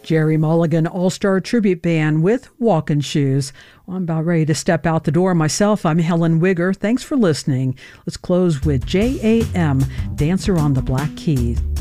Jerry Mulligan All-Star Tribute Band with Walking Shoes. Well, I'm about ready to step out the door myself. I'm Helen Wigger. Thanks for listening. Let's close with J.A.M., Dancer on the Black Keys.